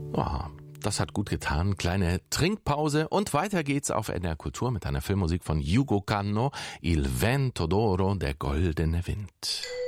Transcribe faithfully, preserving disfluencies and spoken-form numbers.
Oh, das hat gut getan. Kleine Trinkpause und weiter geht's auf N D R Kultur mit einer Filmmusik von Yugo Kanno, Il Vento d'Oro, der goldene Wind.